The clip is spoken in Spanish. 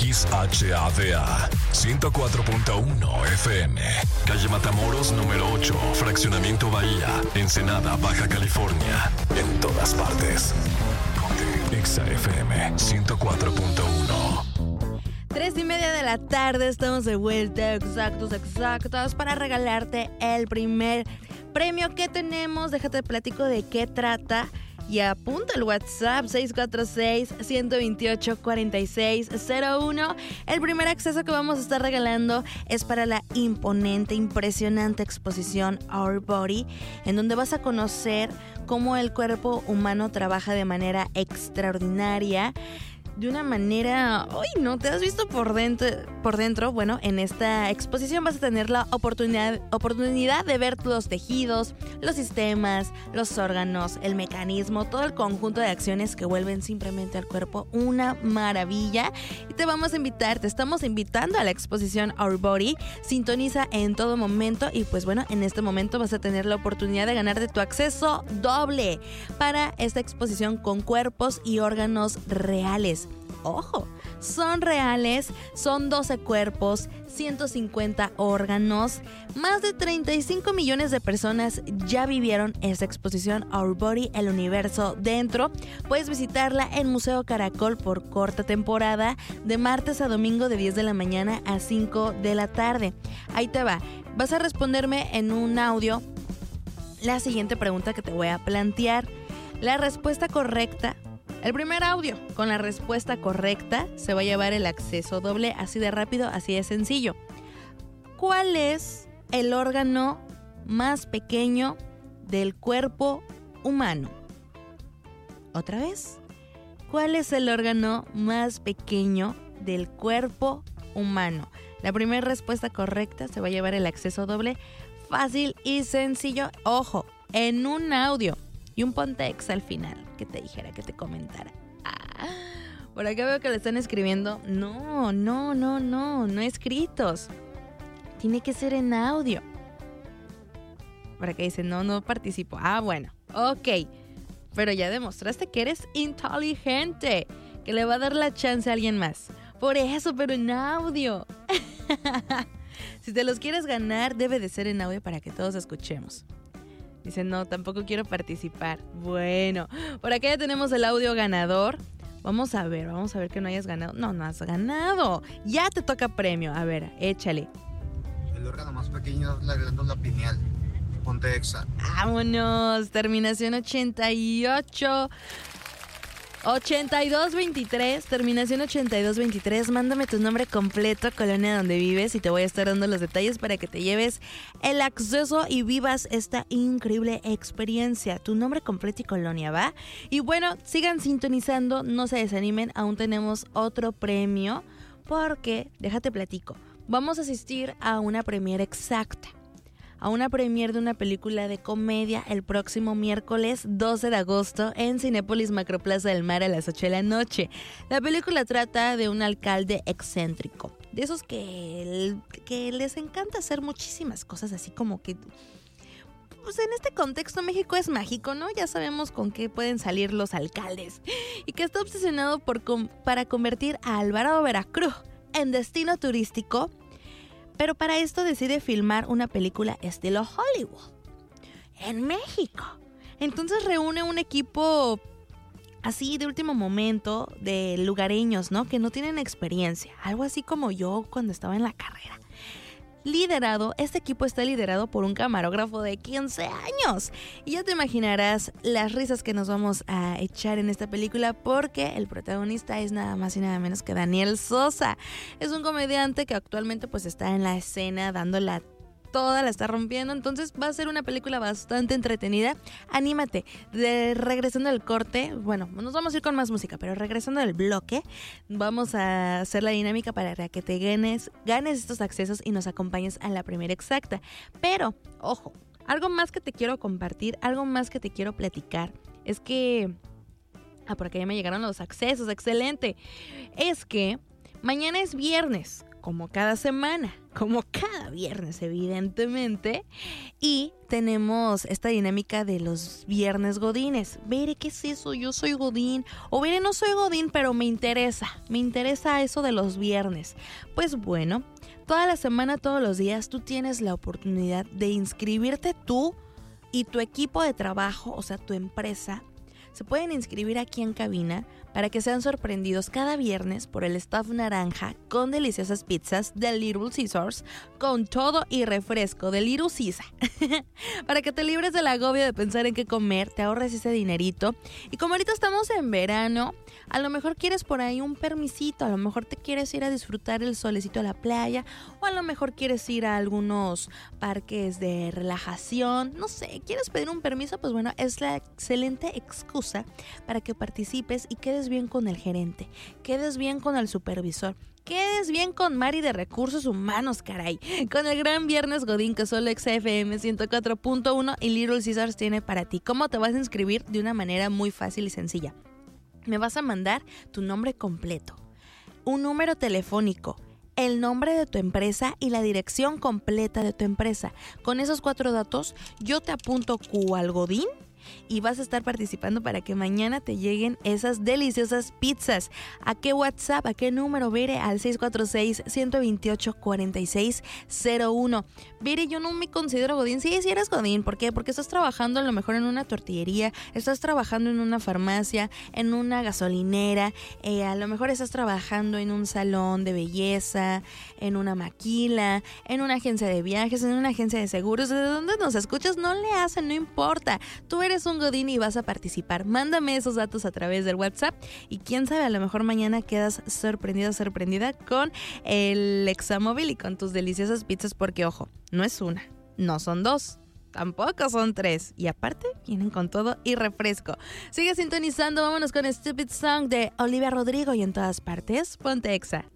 XHADA 104.1 FM, calle Matamoros número 8, fraccionamiento Bahía, Ensenada, Baja California. En todas partes. Ponte Exa FM 104.1. 3:30 de la tarde, estamos de vuelta, exactos, para regalarte el primer premio que tenemos. Déjate platico de qué trata y apunta el WhatsApp 646-128-4601. El primer acceso que vamos a estar regalando es para la imponente, impresionante exposición Our Body, en donde vas a conocer cómo el cuerpo humano trabaja de manera extraordinaria. De una manera, ¡ay, no! ¿Te has visto por dentro? Bueno, en esta exposición vas a tener la oportunidad de ver los tejidos, los sistemas, los órganos, el mecanismo, todo el conjunto de acciones que vuelven simplemente al cuerpo una maravilla. Y te estamos invitando a la exposición Our Body. Sintoniza en todo momento y pues bueno, en este momento vas a tener la oportunidad de ganarte tu acceso doble para esta exposición con cuerpos y órganos reales. Ojo, son reales, son 12 cuerpos, 150 órganos. Más de 35 millones de personas ya vivieron esta exposición Our Body, el universo dentro. Puedes visitarla en Museo Caracol por corta temporada, de martes a domingo de 10 de la mañana a 5 de la tarde. Ahí te va, vas a responderme en un audio la siguiente pregunta que te voy a plantear. La respuesta correcta, el primer audio con la respuesta correcta se va a llevar el acceso doble, así de rápido, así de sencillo. ¿Cuál es el órgano más pequeño del cuerpo humano? Otra vez. ¿Cuál es el órgano más pequeño del cuerpo humano? La primera respuesta correcta se va a llevar el acceso doble, fácil y sencillo. Ojo, en un audio. Y un ponte ex al final, que te dijera, que te comentara. Por acá veo que le están escribiendo. No escritos. Tiene que ser en audio. Por acá dice, no participo. Bueno, ok. Pero ya demostraste que eres inteligente, que le va a dar la chance a alguien más. Por eso, pero en audio. Si te los quieres ganar, debe de ser en audio para que todos escuchemos. Dice, no, tampoco quiero participar. Bueno, por acá ya tenemos el audio ganador. Vamos a ver que no hayas ganado. No has ganado. Ya te toca premio. A ver, échale. El órgano más pequeño es la glándula pineal. Ponte Exa. Vámonos. Terminación 88. 8223, terminación 8223. Mándame tu nombre completo, colonia donde vives, y te voy a estar dando los detalles para que te lleves el acceso y vivas esta increíble experiencia. Tu nombre completo y colonia, ¿va? Y bueno, sigan sintonizando, no se desanimen, aún tenemos otro premio, porque, déjate platico, vamos a asistir a una premiere exacta. A una premiere de una película de comedia el próximo miércoles 12 de agosto en Cinépolis Macroplaza del Mar a las 8 de la noche. La película trata de un alcalde excéntrico, de esos que les encanta hacer muchísimas cosas, así como que... Pues en este contexto México es mágico, ¿no? Ya sabemos con qué pueden salir los alcaldes. Y que está obsesionado para convertir a Alvarado Veracruz en destino turístico. Pero para esto decide filmar una película estilo Hollywood en México. Entonces reúne un equipo así de último momento de lugareños, ¿no? Que no tienen experiencia. Algo así como yo cuando estaba en la carrera. Este equipo está liderado por un camarógrafo de 15 años. Y ya te imaginarás las risas que nos vamos a echar en esta película, porque el protagonista es nada más y nada menos que Daniel Sosa. Es un comediante que actualmente pues está en la escena dándola toda, la está rompiendo. Entonces va a ser una película bastante entretenida. Anímate. Regresando al corte, bueno, nos vamos a ir con más música, pero regresando al bloque, vamos a hacer la dinámica para que te ganes estos accesos y nos acompañes a la primera exacta. Pero, ojo, algo más que te quiero compartir, algo más que te quiero platicar, es que... por acá ya me llegaron los accesos, excelente. Es que mañana es viernes. como cada semana, como cada viernes evidentemente, y tenemos esta dinámica de los viernes godines. Bere, ¿qué es eso? Yo soy godín, o Bere, no soy godín, pero me interesa eso de los viernes. Pues bueno, toda la semana, todos los días, tú tienes la oportunidad de inscribirte tú y tu equipo de trabajo, o sea, tu empresa. Se pueden inscribir aquí en cabina para que sean sorprendidos cada viernes por el staff naranja con deliciosas pizzas de Little Caesars, con todo y refresco de Little Caesar. Para que te libres del agobio de pensar en qué comer, te ahorres ese dinerito. Y como ahorita estamos en verano, a lo mejor quieres por ahí un permisito, a lo mejor te quieres ir a disfrutar el solecito a la playa, o a lo mejor quieres ir a algunos parques de relajación, no sé, quieres pedir un permiso, pues bueno, es la excelente excusa para que participes y quedes bien con el gerente, quedes bien con el supervisor, quedes bien con Mari de Recursos Humanos, caray, con el gran Viernes Godín que solo XFM 104.1 y Little Caesars tiene para ti. ¿Cómo te vas a inscribir? De una manera muy fácil y sencilla. Me vas a mandar tu nombre completo, un número telefónico, el nombre de tu empresa y la dirección completa de tu empresa. Con esos 4 datos yo te apunto cual Godín y vas a estar participando para que mañana te lleguen esas deliciosas pizzas. ¿A qué WhatsApp? ¿A qué número? Vere, al 646-128-4601. Vere, yo no me considero godín. Sí eres godín. ¿Por qué? Porque estás trabajando a lo mejor en una tortillería, estás trabajando en una farmacia, en una gasolinera, a lo mejor estás trabajando en un salón de belleza, en una maquila, en una agencia de viajes, en una agencia de seguros. ¿De dónde nos escuchas? No le hacen, no importa. Tú eres un godín y vas a participar. Mándame esos datos a través del WhatsApp y quién sabe, a lo mejor mañana quedas sorprendida con el Examóvil y con tus deliciosas pizzas, porque ojo, no es una, no son 2, tampoco son 3 y aparte vienen con todo y refresco. Sigue sintonizando, vámonos con Stupid Song de Olivia Rodrigo y en todas partes, ponte Exa.